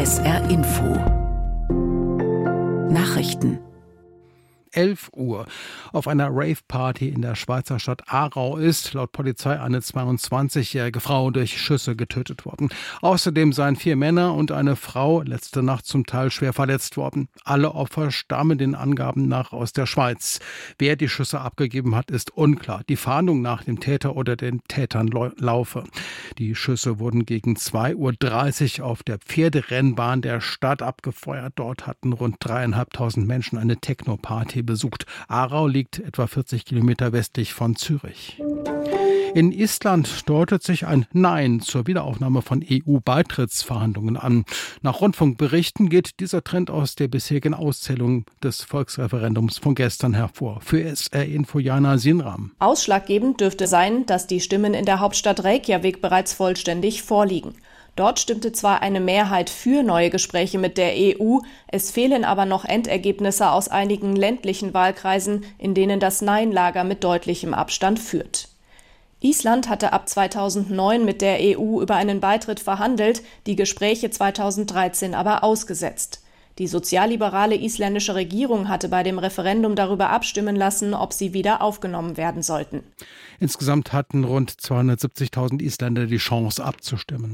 SR Info Nachrichten 11 Uhr. Auf einer Rave-Party in der Schweizer Stadt Aarau ist laut Polizei eine 22-jährige Frau durch Schüsse getötet worden. Außerdem seien 4 Männer und eine Frau letzte Nacht zum Teil schwer verletzt worden. Alle Opfer stammen den Angaben nach aus der Schweiz. Wer die Schüsse abgegeben hat, ist unklar. Die Fahndung nach dem Täter oder den Tätern laufe. Die Schüsse wurden gegen 2:30 Uhr auf der Pferderennbahn der Stadt abgefeuert. Dort hatten rund 3.500 Menschen eine Techno-Party besucht. Aarau liegt etwa 40 Kilometer westlich von Zürich. In Island deutet sich ein Nein zur Wiederaufnahme von EU-Beitrittsverhandlungen an. Nach Rundfunkberichten geht dieser Trend aus der bisherigen Auszählung des Volksreferendums von gestern hervor. Für SR Info Jana Sinram. Ausschlaggebend dürfte sein, dass die Stimmen in der Hauptstadt Reykjavik bereits vollständig vorliegen. Dort stimmte zwar eine Mehrheit für neue Gespräche mit der EU, es fehlen aber noch Endergebnisse aus einigen ländlichen Wahlkreisen, in denen das Nein-Lager mit deutlichem Abstand führt. Island hatte ab 2009 mit der EU über einen Beitritt verhandelt, die Gespräche 2013 aber ausgesetzt. Die sozialliberale isländische Regierung hatte bei dem Referendum darüber abstimmen lassen, ob sie wieder aufgenommen werden sollten. Insgesamt hatten rund 270.000 Isländer die Chance abzustimmen.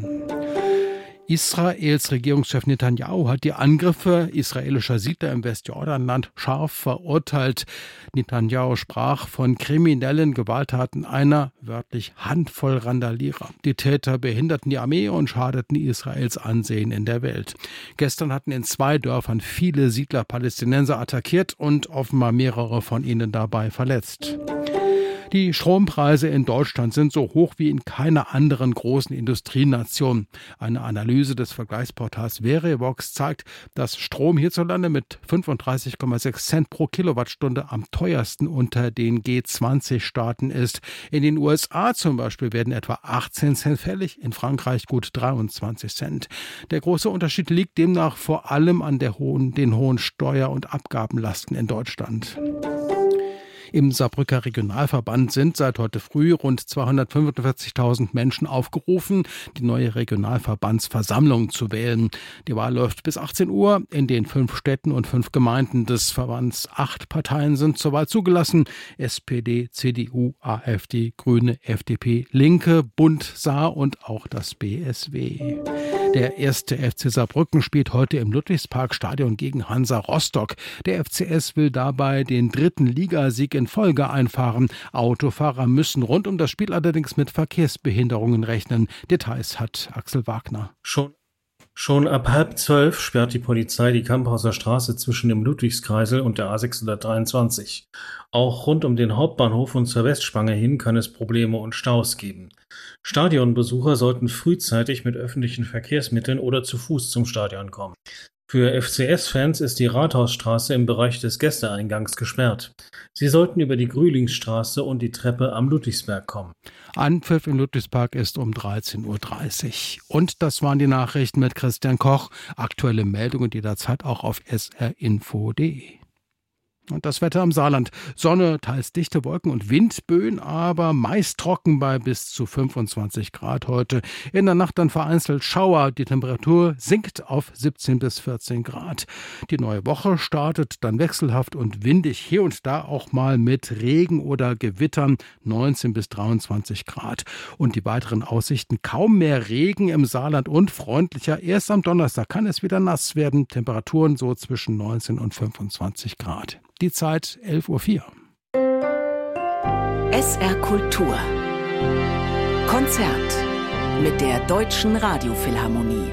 Israels Regierungschef Netanyahu hat die Angriffe israelischer Siedler im Westjordanland scharf verurteilt. Netanyahu sprach von kriminellen Gewalttaten einer, wörtlich, Handvoll Randalierer. Die Täter behinderten die Armee und schadeten Israels Ansehen in der Welt. Gestern hatten in 2 Dörfern viele Siedler Palästinenser attackiert und offenbar mehrere von ihnen dabei verletzt. Die Strompreise in Deutschland sind so hoch wie in keiner anderen großen Industrienation. Eine Analyse des Vergleichsportals Verivox zeigt, dass Strom hierzulande mit 35,6 Cent pro Kilowattstunde am teuersten unter den G20-Staaten ist. In den USA zum Beispiel werden etwa 18 Cent fällig, in Frankreich gut 23 Cent. Der große Unterschied liegt demnach vor allem an den hohen Steuer- und Abgabenlasten in Deutschland. Im Saarbrücker Regionalverband sind seit heute früh rund 245.000 Menschen aufgerufen, die neue Regionalverbandsversammlung zu wählen. Die Wahl läuft bis 18 Uhr in den 5 Städten und 5 Gemeinden des Verbands. 8 Parteien sind zur Wahl zugelassen: SPD, CDU, AfD, Grüne, FDP, Linke, Bund, Saar und auch das BSW. Der 1. FC Saarbrücken spielt heute im Ludwigsparkstadion gegen Hansa Rostock. Der FCS will dabei den 3. Ligasieg in Folge einfahren. Autofahrer müssen rund um das Spiel allerdings mit Verkehrsbehinderungen rechnen. Details hat Axel Wagner. Schon ab 11:30 sperrt die Polizei die Kamphauser Straße zwischen dem Ludwigskreisel und der A623. Auch rund um den Hauptbahnhof und zur Westspange hin kann es Probleme und Staus geben. Stadionbesucher sollten frühzeitig mit öffentlichen Verkehrsmitteln oder zu Fuß zum Stadion kommen. Für FCS-Fans ist die Rathausstraße im Bereich des Gästeeingangs gesperrt. Sie sollten über die Grühlingstraße und die Treppe am Ludwigsberg kommen. Anpfiff im Ludwigspark ist um 13:30 Uhr. Und das waren die Nachrichten mit Christian Koch. Aktuelle Meldungen jederzeit auch auf srinfo.de. Und das Wetter im Saarland. Sonne, teils dichte Wolken und Windböen, aber meist trocken bei bis zu 25 Grad heute. In der Nacht dann vereinzelt Schauer. Die Temperatur sinkt auf 17 bis 14 Grad. Die neue Woche startet dann wechselhaft und windig. Hier und da auch mal mit Regen oder Gewittern. 19 bis 23 Grad. Und die weiteren Aussichten: kaum mehr Regen im Saarland und freundlicher. Erst am Donnerstag kann es wieder nass werden. Temperaturen so zwischen 19 und 25 Grad. Die Zeit 11:04 Uhr. SR Kultur. Konzert mit der Deutschen Radiophilharmonie.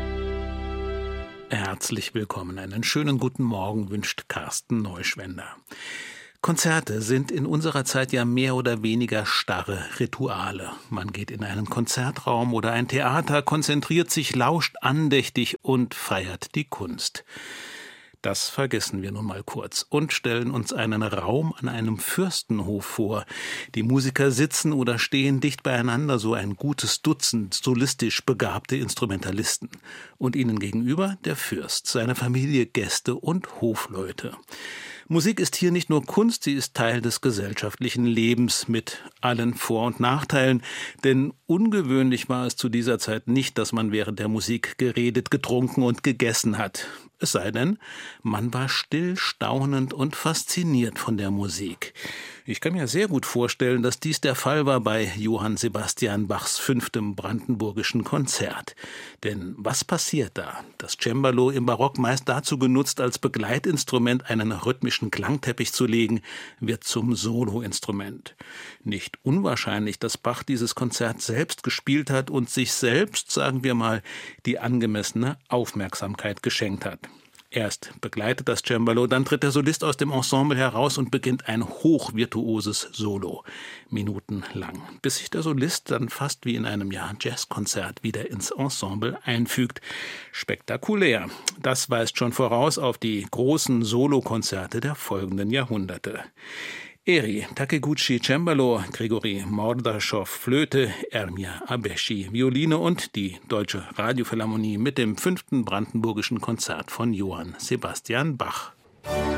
Herzlich willkommen. Einen schönen guten Morgen wünscht Carsten Neuschwender. Konzerte sind in unserer Zeit ja mehr oder weniger starre Rituale. Man geht in einen Konzertraum oder ein Theater, konzentriert sich, lauscht andächtig und feiert die Kunst. Das vergessen wir nun mal kurz und stellen uns einen Raum an einem Fürstenhof vor. Die Musiker sitzen oder stehen dicht beieinander, so ein gutes Dutzend solistisch begabte Instrumentalisten. Und ihnen gegenüber der Fürst, seine Familie, Gäste und Hofleute. Musik ist hier nicht nur Kunst, sie ist Teil des gesellschaftlichen Lebens mit allen Vor- und Nachteilen, denn ungewöhnlich war es zu dieser Zeit nicht, dass man während der Musik geredet, getrunken und gegessen hat. Es sei denn, man war still, staunend und fasziniert von der Musik. Ich kann mir sehr gut vorstellen, dass dies der Fall war bei Johann Sebastian Bachs 5. Brandenburgischen Konzert. Denn was passiert da? Das Cembalo im Barock meist dazu genutzt, als Begleitinstrument einen rhythmischen Klangteppich zu legen, wird zum Soloinstrument. Nicht unwahrscheinlich, dass Bach dieses Konzert selbst gespielt hat und sich selbst, sagen wir mal, die angemessene Aufmerksamkeit geschenkt hat. Erst begleitet das Cembalo, dann tritt der Solist aus dem Ensemble heraus und beginnt ein hochvirtuoses Solo, minutenlang, bis sich der Solist dann fast wie in einem Jazzkonzert wieder ins Ensemble einfügt. Spektakulär. Das weist schon voraus auf die großen Solokonzerte der folgenden Jahrhunderte. Eri Takiguchi Cembalo, Grigori Mordaschow Flöte, Ermia Abeschi Violine und die Deutsche Radiophilharmonie mit dem 5. Brandenburgischen Konzert von Johann Sebastian Bach.